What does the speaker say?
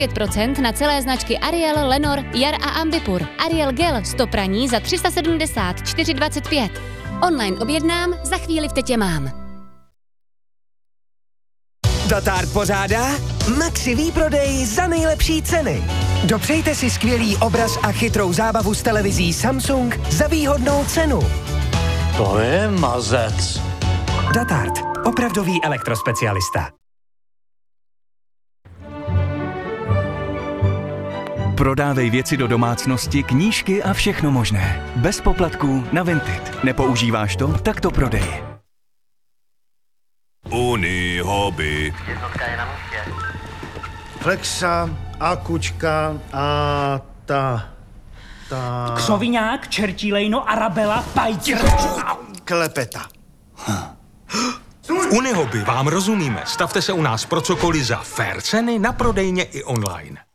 5% na celé značky Ariel, Lenor, Jar a Ambipur. Ariel Gel 100 praní za 374,25. Online objednám, za chvíli v tetě mám. Datard pořádá Maxi výprodej za nejlepší ceny. Dopřejte si skvělý obraz a chytrou zábavu s televizí Samsung za výhodnou cenu. To je mazec. Datard, opravdový elektrospecialista. Prodávej věci do domácnosti, knížky a všechno možné. Bez poplatků na Vinted. Nepoužíváš to? Tak to prodej. Unihobby. Jednotka je na místě. Flexa, akučka a ta... Křoviňák, čertí lejno, arabela, pajtě. Klepeta. V Unihobby vám rozumíme. Stavte se u nás pro cokoliv za fair ceny na prodejně i online.